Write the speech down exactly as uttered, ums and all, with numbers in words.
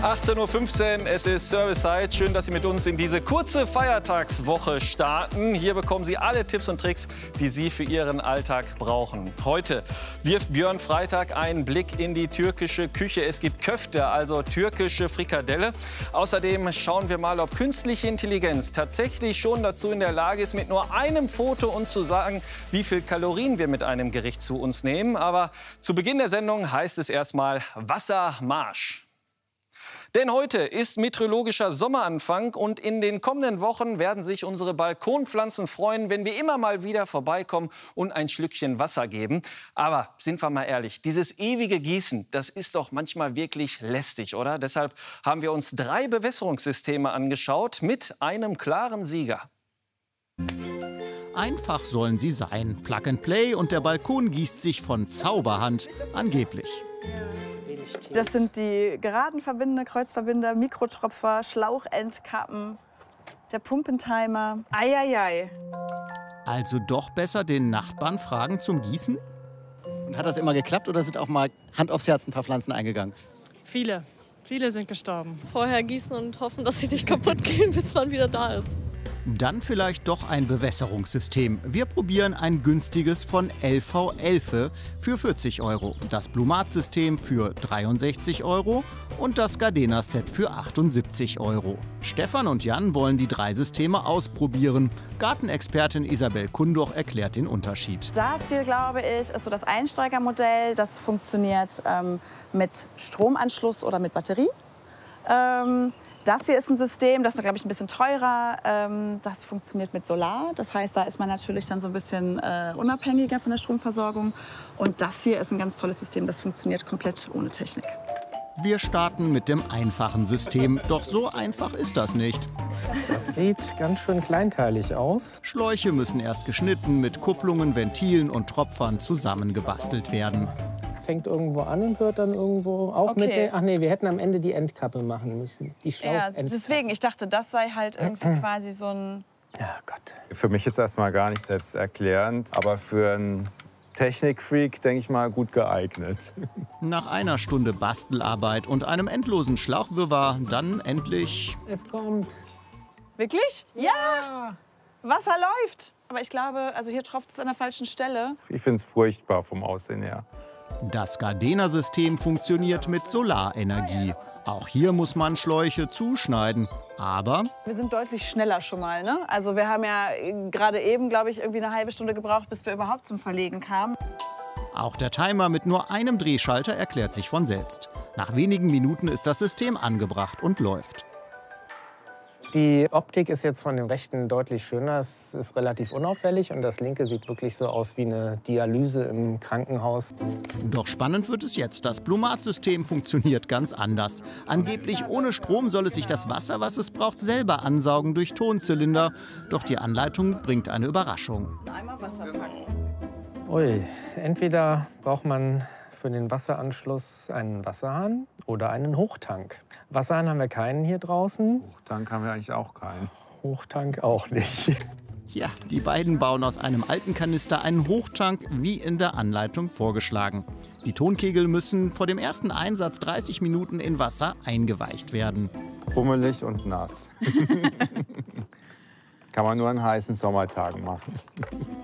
achtzehn Uhr fünfzehn, es ist Servicezeit. Schön, dass Sie mit uns in diese kurze Feiertagswoche starten. Hier bekommen Sie alle Tipps und Tricks, die Sie für Ihren Alltag brauchen. Heute wirft Björn Freitag einen Blick in die türkische Küche. Es gibt Köfte, also türkische Frikadelle. Außerdem schauen wir mal, ob künstliche Intelligenz tatsächlich schon dazu in der Lage ist, mit nur einem Foto uns zu sagen, wie viel Kalorien wir mit einem Gericht zu uns nehmen. Aber zu Beginn der Sendung heißt es erstmal Wassermarsch. Denn heute ist meteorologischer Sommeranfang und in den kommenden Wochen werden sich unsere Balkonpflanzen freuen, wenn wir immer mal wieder vorbeikommen und ein Schlückchen Wasser geben. Aber sind wir mal ehrlich, dieses ewige Gießen, das ist doch manchmal wirklich lästig, oder? Deshalb haben wir uns drei Bewässerungssysteme angeschaut mit einem klaren Sieger. Einfach sollen sie sein. Plug and Play und der Balkon gießt sich von Zauberhand, angeblich. Das sind die geraden Verbinde, Kreuzverbinder, Mikrotropfer, Schlauchendkappen, der Pumpentimer. Eieiei. Also doch besser den Nachbarn fragen zum Gießen? Und hat das immer geklappt oder sind auch mal Hand aufs Herz ein paar Pflanzen eingegangen? Viele. Viele sind gestorben. Vorher gießen und hoffen, dass sie nicht kaputt gehen, bis man wieder da ist. Dann vielleicht doch ein Bewässerungssystem. Wir probieren ein günstiges von L V Elfe für vierzig Euro, das Blumat-System für dreiundsechzig Euro und das Gardena-Set für achtundsiebzig Euro. Stefan und Jan wollen die drei Systeme ausprobieren. Gartenexpertin Isabel Kundoch erklärt den Unterschied. Das hier, glaube ich, ist so das Einsteigermodell. Das funktioniert ähm, mit Stromanschluss oder mit Batterie. Ähm, Das hier ist ein System, das ist, glaube ich, ein bisschen teurer. Ähm, das funktioniert mit Solar. Das heißt, da ist man natürlich dann so ein bisschen äh, unabhängiger von der Stromversorgung. Und das hier ist ein ganz tolles System, das funktioniert komplett ohne Technik. Wir starten mit dem einfachen System. Doch so einfach ist das nicht. Das sieht ganz schön kleinteilig aus. Schläuche müssen erst geschnitten, mit Kupplungen, Ventilen und Tropfern zusammengebastelt werden. Fängt irgendwo an und hört dann irgendwo auf Okay. mit der... Ach nee, wir hätten am Ende die Endkappe machen müssen. Die Ja, Schlauchendkappe. deswegen, ich dachte, das sei halt irgendwie quasi so ein... Ja, Gott. Für mich jetzt erstmal gar nicht selbsterklärend, aber für einen Technikfreak, denke ich mal, gut geeignet. Nach einer Stunde Bastelarbeit und einem endlosen Schlauchwirrwarr dann endlich... Es kommt. Wirklich? Ja! Wasser läuft! Aber ich glaube, also hier tropft es an der falschen Stelle. Ich finde es furchtbar vom Aussehen her. Das Gardena-System funktioniert mit Solarenergie. Auch hier muss man Schläuche zuschneiden. Aber Wir sind deutlich schneller schon mal, ne? Also wir haben ja gerade eben, glaube ich, irgendwie eine halbe Stunde gebraucht, bis wir überhaupt zum Verlegen kamen. auch der Timer mit nur einem Drehschalter erklärt sich von selbst. Nach wenigen Minuten ist das System angebracht und läuft. Die Optik ist jetzt von dem rechten deutlich schöner. Es ist relativ unauffällig und das linke sieht wirklich so aus wie eine Dialyse im Krankenhaus. Doch spannend wird es jetzt. Das Blumat-System funktioniert ganz anders. Angeblich ohne Strom soll es sich das Wasser, was es braucht, selber ansaugen durch Tonzylinder. Doch die Anleitung bringt eine Überraschung. Einmal Wasser packen. Ui, entweder braucht man für den Wasseranschluss einen Wasserhahn oder einen Hochtank. Wasserhahn haben wir keinen hier draußen. Hochtank haben wir eigentlich auch keinen. Hochtank auch nicht. Ja, die beiden bauen aus einem alten Kanister einen Hochtank, wie in der Anleitung vorgeschlagen. Die Tonkegel müssen vor dem ersten Einsatz dreißig Minuten in Wasser eingeweicht werden. Fummelig und nass. Kann man nur an heißen Sommertagen machen.